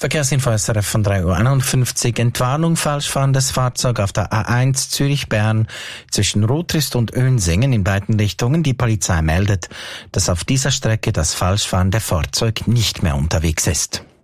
Verkehrsinfo SRF von 3:51 Uhr. Entwarnung, falschfahrendes Fahrzeug auf der A1 Zürich-Bern zwischen Rotrist und Önsingen in beiden Richtungen. Die Polizei meldet, dass auf dieser Strecke das falschfahrende Fahrzeug nicht mehr unterwegs ist.